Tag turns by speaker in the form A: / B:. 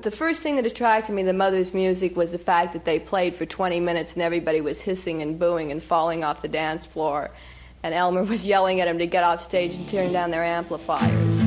A: The first thing that attracted me to the Mothers' music was the fact that they played for 20 minutes and everybody was hissing and booing and falling off the dance floor. And Elmer was yelling at them to get off stage and tearing down their amplifiers.